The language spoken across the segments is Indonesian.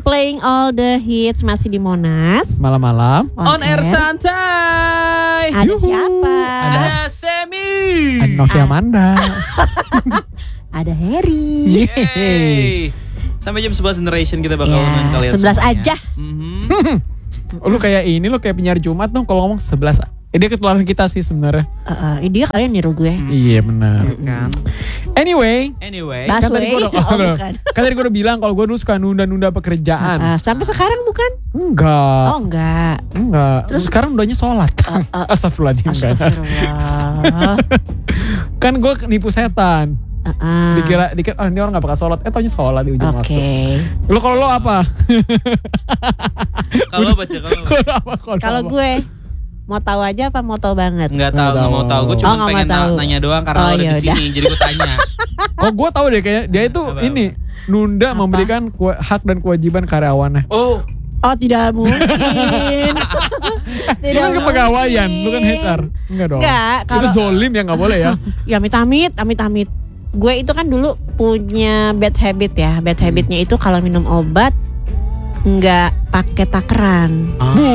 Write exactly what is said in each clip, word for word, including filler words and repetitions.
playing all the hits masih di Monas. Malam-malam. On air santai. Ada siapa? Ada Semi. Ada Novi Amanda. Ada Harry. Yeay. Sampai jam sebelas Generation kita bakal nemenin Ya, kalian sebelas semuanya. aja. Mhm. Lu kayak ini, lu kayak penyiar Jumat dong kalau ngomong sebelas. Eh, dia ketularan kita sih sebenarnya. Uh, uh, dia kalian niru gue. Iya benar. Kan. Anyway, Anyway. Bas- kan tadi gue udah, Oh, bukan. kan tadi gue udah bilang kalau gue dulu suka nunda-nunda pekerjaan. Uh, sampai sekarang bukan? Enggak. Oh enggak. Enggak. Terus sekarang udahnya sholat kan. Uh, uh, Astagfirullahaladzim. Kan. Astagfirullah. Kan gue nipu setan. Uh, uh. Dikira, dikira oh, ini orang gak bakal sholat. Eh taunya sholat di ujung Oke. waktu. Lu kalau lo apa? Kalau baca kalau Kalau apa? Kalau apa? gue mau tahu aja apa mau tahu banget? Enggak tahu, Nggak enggak mau tahu. tahu. Gue Oh, cuma nggak pengen mau tahu. na- nanya doang karena Oh, lo ada di yaudah. sini, jadi gue tanya. Oh gue tahu deh kayaknya dia itu Apa? ini nunda Apa? memberikan ku- hak dan kewajiban karyawannya. Oh, Oh tidak mungkin. Lu kan kepegawaian, lu kan H R. Enggak dong. Enggak, Itu kalau zolim ya nggak boleh ya. ya amit-amit, amit-amit. Gue itu kan dulu punya bad habit ya. Bad habitnya itu kalau minum obat nggak pakai takeran. ah. Bu.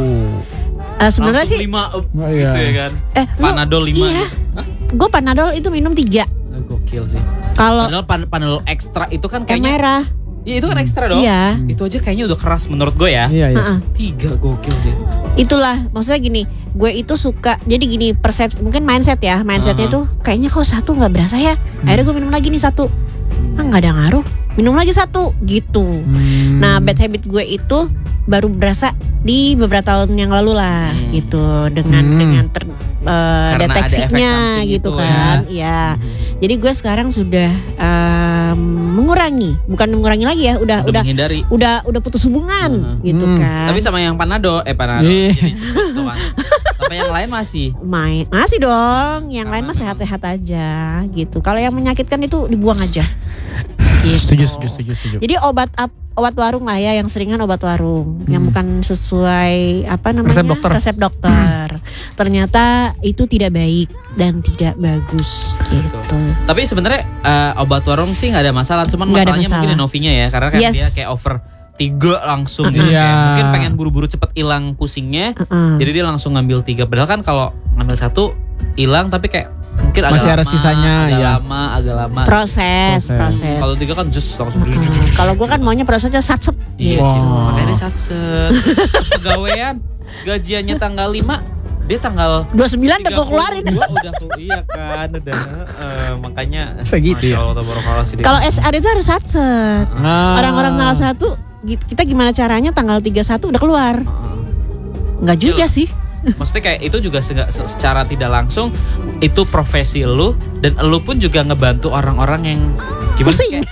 Eh, sebenarnya Langsung sih, lima up, Oh, iya. gitu ya kan. eh, lu- Panadol lima iya. gitu. Hah? Gue Panadol itu minum tiga. Ah, Gokil sih. Kalau Padahal pan Panadol ekstra itu kan yang kayaknya. merah, Iya itu kan ekstra dong. iya. Itu aja kayaknya udah keras menurut gue ya. Iya iya. Heeh. Tiga gokil sih. Itulah maksudnya gini, gue itu suka jadi gini persepsi mungkin mindset ya, mindsetnya Aha. tuh kayaknya kok satu nggak berasa ya. Akhirnya gue minum lagi nih satu, ah nggak ada ngaruh, minum lagi satu gitu. Hmm. Nah bad habit gue itu baru berasa di beberapa tahun yang lalu lah Hmm. gitu dengan Hmm. dengan ter, eh, Karena ada efek deteksinya samping gitu itu kan, ya. ya. Jadi gue sekarang sudah em, mengurangi, bukan mengurangi lagi ya, udah Udah, udah menghindari. udah udah putus hubungan Hmm. gitu Hmm. kan. Tapi sama yang Panado, eh Panado. Iya. Jadi disebut tuh kan. Tapi yang lain masih. main masih dong, yang lain Karena mah sehat-sehat aja gitu. Kalau yang menyakitkan itu dibuang aja. Gitu. Setuju setuju setuju setuju. Jadi obat ap- obat warung lah ya, yang seringan obat warung, yang bukan sesuai apa namanya Resep dokter. resep dokter. Ternyata itu tidak baik dan tidak bagus gitu. Tapi sebenarnya eh, obat warung sih nggak ada masalah. Cuman Nggak ada masalahnya mungkin di masalah. Novinya ya, karena kan Yes. dia kayak over tiga langsung gitu. Iya. Kayak mungkin pengen buru-buru cepet hilang pusingnya. Uh-uh. Jadi dia langsung ngambil tiga. Padahal kan kalau ngambil satu hilang tapi kayak mungkin agak Masih ada lama, sisanya, agak ya. lama, agak lama. Proses. Proses, proses. Kalau tiga kan just langsung. Uh-uh. Kalau gue kan maunya prosesnya satset Iya gitu. sih, Wow. makanya dia satset. Pegawaian gajiannya tanggal lima, dia tanggal dua puluh sembilan udah gue keluarin. tiga puluh dua udah tuh, iya kan, udah eh, makanya Segitu ya? Masya Allah, tabarakallah sih dia. Kalau S R itu harus satset. Nah. Orang-orang tanggal satu, kita gimana caranya tanggal tiga puluh satu udah keluar? Heeh. Enggak juga sih. Maksudnya kayak itu juga se- se- secara tidak langsung itu profesi lu, dan lu pun juga ngebantu orang-orang yang gimana Pusing. kayak-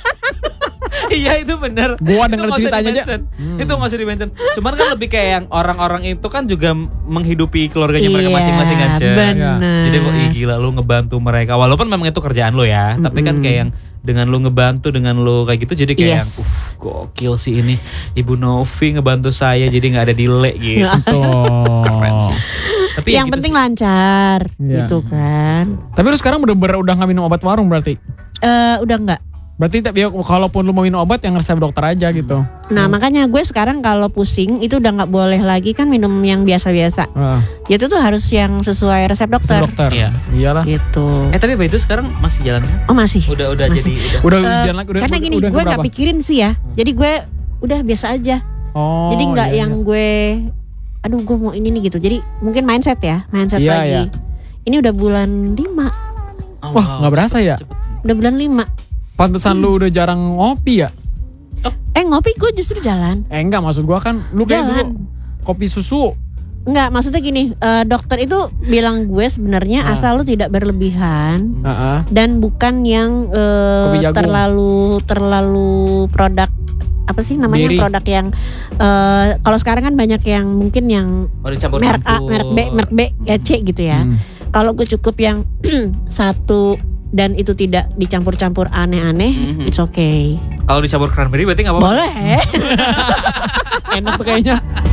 Iya itu benar. Gua Itu denger nggak usah ceritanya aja. di-mention. Hmm. Itu nggak usah di-mention. Cuman kan lebih kayak yang orang-orang itu kan juga menghidupi keluarganya mereka Iya, masing-masing kan, Cen. benar. Jadi kok ih, gila lu ngebantu mereka. Walaupun memang itu kerjaan lo ya, tapi kan kayak yang dengan lu ngebantu, dengan lu kayak gitu, jadi kayak Yes. yang uh, gokil sih ini Ibu Novi ngebantu saya, jadi nggak ada delay gitu. Tuh. Keren sih. Tapi ya yang gitu penting sih. lancar Iya. gitu kan. Tapi lu sekarang bener-bener udah gak minum obat warung berarti? Eh udah enggak. Berarti tapi ya, kalaupun lu mau minum obat yang resep dokter aja gitu. Nah makanya gue sekarang kalau pusing itu udah nggak boleh lagi kan minum yang biasa-biasa. Ah, Itu tuh harus yang sesuai resep resep dokter. dokter. Iya. Iyalah. Gitu. Eh tapi Mbak itu sekarang masih jalan kan? Oh masih. Udah udah Masih. jadi udah. Udah Eh, ujian lagi udah. karena udah- gini udah gue nggak keberapa? pikirin sih ya. Jadi gue udah biasa aja. Oh. Jadi nggak iya, yang iya. gue, aduh gue mau ini nih gitu. Jadi mungkin mindset ya, mindset Iya, lagi. iya. Ini udah bulan lima, Oh, Wah, wow, nggak berasa cepet, ya? cepet. udah bulan lima. Pantesan lu udah jarang ngopi ya? Eh ngopi gue justru jalan. Eh enggak, maksud gua kan lu kayak Jalan. dulu kopi susu. Enggak, maksudnya gini, eh, dokter itu bilang gue sebenarnya Ah. asal lu tidak berlebihan Heeh. dan bukan yang eh, Kopi jagung. terlalu terlalu produk apa sih namanya Dairy. produk yang eh, kalau sekarang kan banyak yang mungkin yang Oh, dicampur merek A, merek B, merek B, ya C gitu ya. Hmm. Kalau gue cukup yang satu dan itu tidak dicampur-campur aneh-aneh, Mhm. it's okay. Kalau dicampur cranberry berarti nggak apa-apa. Boleh. Enak tuh kayaknya.